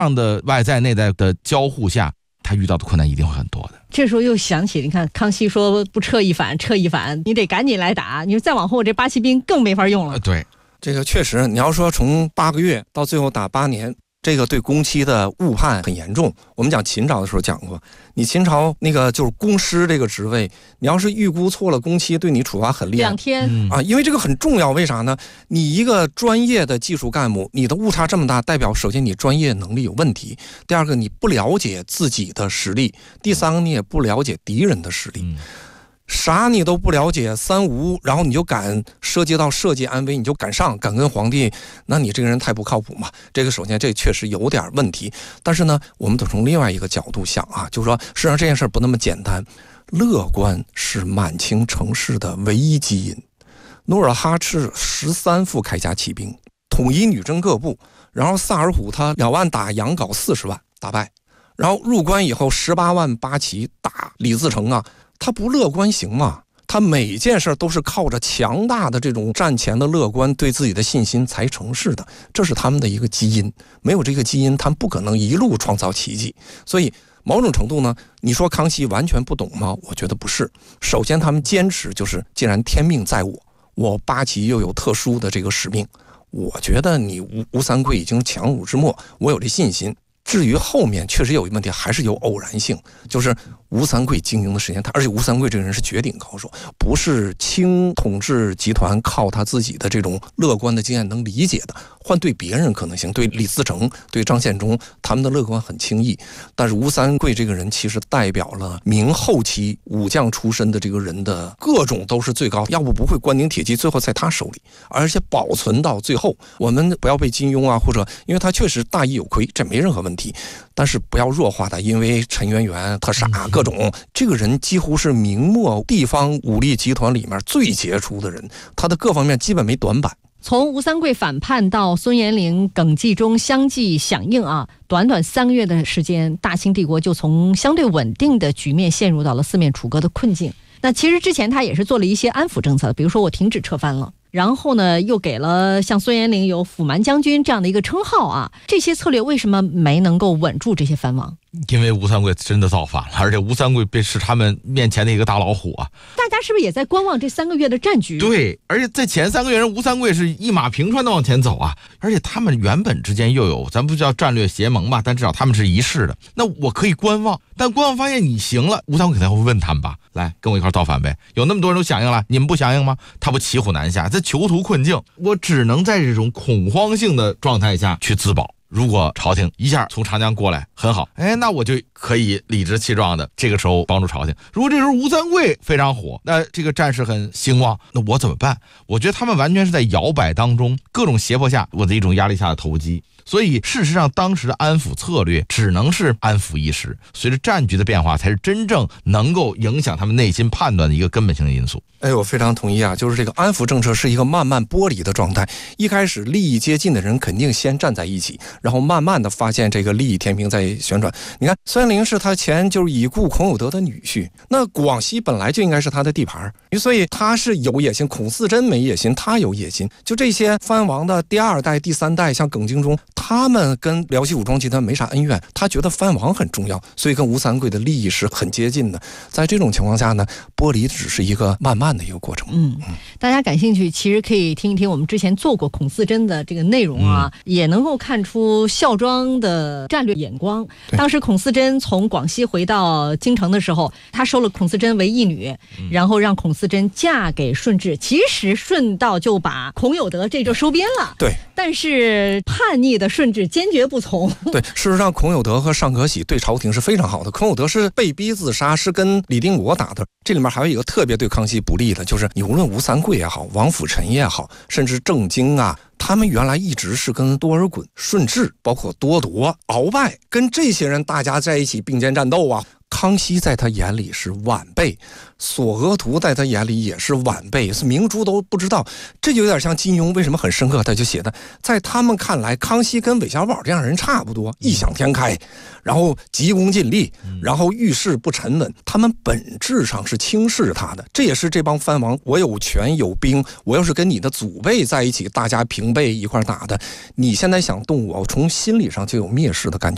样的外在内在的交互下，他遇到的困难一定会很多的。 这时候又想起，你看康熙说不撤一反，撤一反，你得赶紧来打。你说再往后，这八旗兵更没法用了。 对， 这个确实，你要说从8个月到最后打8年，这个对工期的误判很严重。我们讲秦朝的时候讲过，你秦朝那个就是公师这个职位，你要是预估错了工期，对你处罚很厉害。 2天啊，因为这个很重要。为啥呢？你一个专业的技术干部，你的误差这么大，代表首先你专业能力有问题，第二个你不了解自己的实力，第三个你也不了解敌人的实力。啥你都不了解，三无，然后你就敢涉及到社稷安危，你就敢上，敢跟皇帝，那你这个人太不靠谱嘛。这个首先这确实有点问题，但是呢，我们得从另外一个角度想啊，就是说，实际上这件事不那么简单。乐观是满清城市的唯一基因。努尔哈赤13副铠甲骑兵，统一女真各部，然后萨尔浒他2万打杨镐40万打败，然后入关以后18万八旗打李自成啊。他不乐观行吗？他每件事都是靠着强大的这种战前的乐观，对自己的信心才成事的，这是他们的一个基因。没有这个基因，他们不可能一路创造奇迹。所以某种程度呢，你说康熙完全不懂吗？我觉得不是。首先他们坚持就是，既然天命在我八旗又有特殊的这个使命，我觉得你吴三桂已经强弩之末，我有这信心。至于后面确实有一个问题，还是有偶然性，就是吴三桂经营的时间而且吴三桂这个人是绝顶高手，不是清统治集团靠他自己的这种乐观的经验能理解的。换对别人可能行，对李自成、对张献忠，他们的乐观很轻易。但是吴三桂这个人其实代表了明后期武将出身的这个人的各种都是最高，要不会关宁铁骑最后在他手里，而且保存到最后。我们不要被金庸啊，或者因为他确实大义有亏，这没任何问题，但是不要弱化他，因为陈圆圆他傻各种。这个人几乎是明末地方武力集团里面最杰出的人，他的各方面基本没短板。 从吴三桂反叛到孙延龄、耿继忠相继响应啊，短短3个月的时间，大清帝国就从相对稳定的局面陷入到了四面楚歌的困境。那其实之前他也是做了一些安抚政策，比如说我停止撤藩了，然后呢又给了像孙延龄有辅蛮将军这样的一个称号啊，这些策略为什么没能够稳住这些藩王？ 因为吴三桂真的造反了，而且吴三桂是他们面前的一个大老虎啊。 大家是不是也在观望这3个月的战局？ 对，而且在前3个月，吴三桂是一马平川的往前走啊，而且他们原本之间又有，咱不叫战略结盟吧，但至少他们是一致的。那我可以观望，但观望发现你行了，吴三桂肯定会问他们吧，来跟我一块造反呗，有那么多人都响应了，你们不响应吗？他不骑虎难下，在囚徒困境，我只能在这种恐慌性的状态下去自保。如果朝廷一下从长江过来很好，那我就可以理直气壮的这个时候帮助朝廷。如果这时候吴三桂非常火，那这个战事很兴旺，那我怎么办？我觉得他们完全是在摇摆当中，各种胁迫下，我的一种压力下的投机。所以事实上当时的安抚策略只能是安抚一时，随着战局的变化才是真正能够影响他们内心判断的一个根本性的因素。 我非常同意啊，就是这个安抚政策是一个慢慢剥离的状态，一开始利益接近的人肯定先站在一起，然后慢慢的发现这个利益天平在旋转。你看孙延龄是他前就是已故孔有德的女婿，那广西本来就应该是他的地盘，所以他是有野心。孔嗣珍没野心，他有野心。就这些藩王的第2代第3代，像耿精忠，他们跟辽西武装集团没啥恩怨，他觉得藩王很重要，所以跟吴三桂的利益是很接近的。在这种情况下呢，剥离只是一个慢慢的一个过程。 大家感兴趣其实可以听一听我们之前做过孔嗣珍的这个内容啊，也能够看出孝庄的战略眼光。当时孔嗣珍从广西回到京城的时候，他收了孔嗣珍为义女，然后让孔嗣珍嫁给顺治。其实顺道就把孔有德这就收编了， 对， 但是叛逆的顺治坚决不从。 对，事实上孔有德和尚可喜对朝廷是非常好的。孔有德是被逼自杀，是跟李定国打的。这里面还有一个特别对康熙不利的，就是你无论吴三桂也好，王辅臣也好，甚至郑经啊，他们原来一直是跟多尔衮、顺治，包括多铎、鳌拜，跟这些人大家在一起并肩战斗啊。康熙在他眼里是晚辈，索额图在他眼里也是晚辈，是明珠都不知道。这就有点像金庸为什么很深刻，他就写的，在他们看来，康熙跟韦小宝这样人差不多，异想天开，然后急功近利，然后遇事不沉稳，他们本质上是轻视他的。这也是这帮藩王，我有权有兵，我要是跟你的祖辈在一起，大家平辈一块打的，你现在想动我，从心理上就有蔑视的感觉。